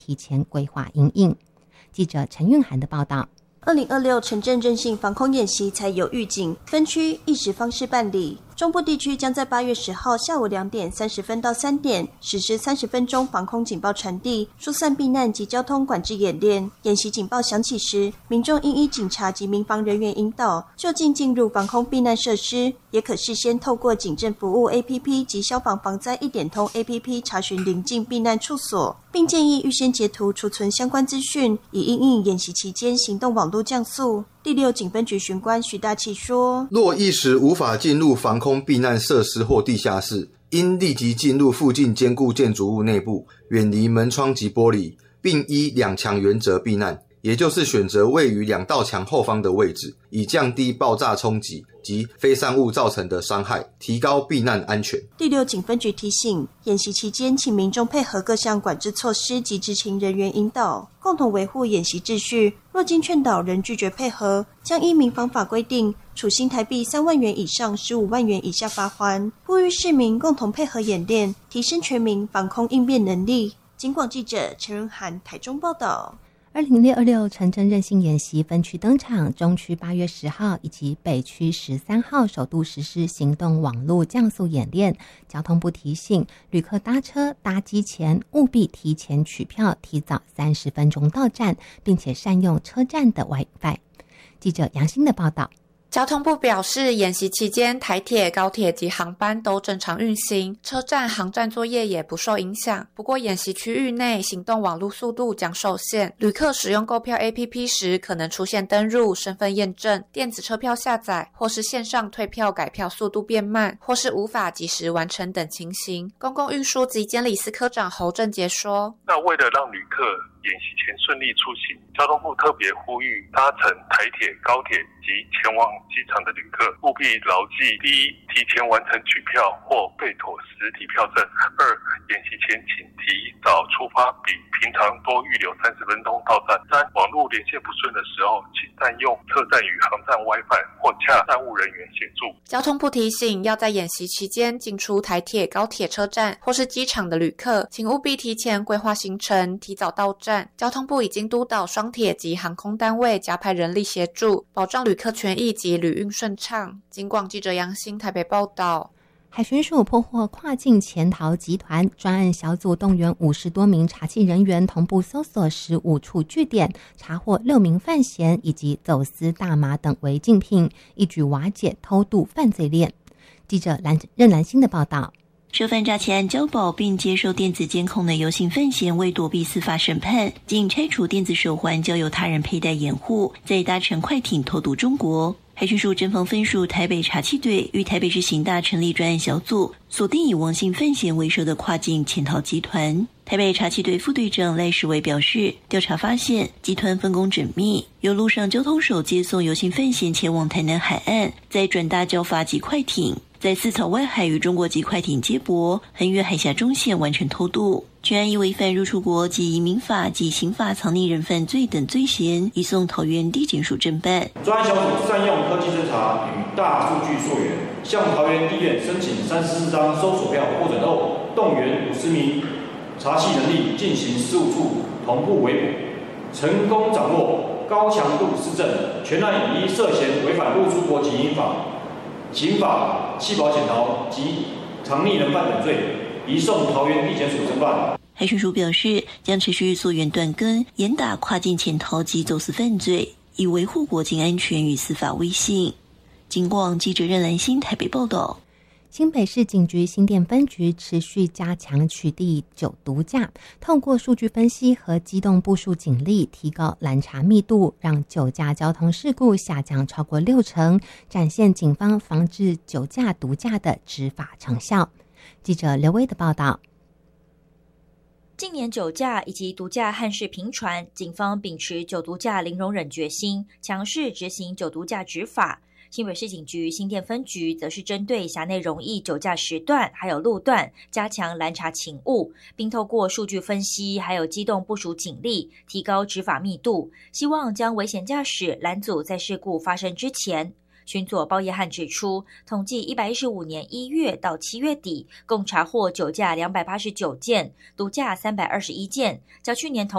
提前规划因应。记者陈韵涵的报道。 2026城镇韧性防空演习才有预警，分区意识方式办理。中部地区将在8月10号下午2点30分到3点实施30分钟防空警报传递、疏散避难及交通管制演练。演习警报响起时，民众应依警察及民防人员引导就近进入防空避难设施，也可事先透过警政服务 APP 及消防防灾1点通 APP 查询邻近避难处所，并建议预先截图储存相关资讯，以因应演习期间行动网络降速。第6警分局巡官徐大器说， 若一时无法进入防空避难设施或地下室，应立即进入附近坚固建筑物内部，远离门窗及玻璃，并依2墙原则避难，也就是选择位于2道墙后方的位置，以降低爆炸冲击及飞散物造成的伤害，提高避难安全。 第6警分局提醒，演习期间请民众配合各项管制措施及执勤人员引导，共同维护演习秩序。若经劝导仍拒绝配合，将依民防法规定处新台币3万元以上15万元以下罚锾。呼吁市民共同配合演练，提升全民防空应变能力。警广记者陈仁涵台中报道。 2026城镇韧性演习分区登场，中区8月10号以及北区13号首度实施行动网络降速演练。交通部提醒旅客搭车搭机前务必提前取票，提早30分钟到站，并且善用车站的 WiFi。记者杨欣的报道。 交通部表示，演习期间台铁、高铁及航班都正常运行，车站、航站作业也不受影响。不过，演习区域内行动网络速度将受限，旅客使用购票 APP 时可能出现登入、身份验证、电子车票下载或是线上退票改票速度变慢，或是无法及时完成等情形。公共运输及监理司科长侯正杰说：“ 那为了让旅客演习前顺利出行，交通部特别呼吁搭乘台铁、高铁及前往机场的旅客务必牢记：第一，提前完成取票或备妥实体票证；二，演习前请提早出发，比平常多预留30分钟到站；三，网络连线不顺的时候，请占用车站与航站 WiFi 或洽站务人员协助。” 交通部提醒，要在演习期间进出台铁、高铁车站或是机场的旅客，请务必提前规划行程，提早到站。交通部已经督导双铁及航空单位加派人力协助，保障旅客权益及旅运顺畅。警广记者杨欣台北报道。 海巡署破获跨境潜逃集团，专案小组动员50多名查缉人员，同步搜索15处据点，查获6名犯嫌以及走私大麻等违禁品，一举瓦解偷渡犯罪链。记者任兰心的报道。 涉犯诈欺案交保并接受电子监控的游姓犯嫌，为躲避司法审判，仅拆除电子手环，交由他人佩戴掩护，再搭乘快艇偷渡中国。海巡署侦防分署台北查缉队与台北市刑大成立专案小组，锁定以王姓犯嫌为首的跨境潜逃集团。台北查缉队副队长赖世伟表示，调查发现集团分工缜密，由陆上交通手接送游姓犯嫌前往台南海岸，再转搭交发及快艇，在四草外海与中国籍快艇接驳，横越海峡中线完成偷渡。全案以违反入出国及移民法及刑法藏匿人犯罪等罪嫌，移送桃园地检署侦办。 专案小组善用科技侦查与大数据溯源，向桃园地院申请34张搜索票获准后，动员50名查缉人力进行15处同步围捕，成功掌握高强度施政。全案已依涉嫌违反入出国及移民法、刑法、弃保潜逃及藏匿人犯等罪，移送桃园地检署侦办。 海巡署表示，将持续溯源断根，严打跨境潜逃及走私犯罪，以维护国境安全与司法威信。警广记者任兰心台北报道。 新北市警局新店分局持续加强取缔酒毒驾，透过数据分析和机动部署警力，提高拦查密度，让酒驾交通事故下降超过60%，展现警方防治酒驾毒驾的执法成效。记者刘威的报道。 近年酒驾以及毒驾憾事频传，警方秉持酒毒驾零容忍决心，强势执行酒毒驾执法。新北市警局新店分局则是针对辖内容易酒驾时段还有路段加强拦查勤务，并透过数据分析还有机动部署警力，提高执法密度，希望将危险驾驶拦阻在事故发生之前。巡佐包业汉指出，统计115年1月到7月底，共查获酒驾289件，毒驾321件，较去年同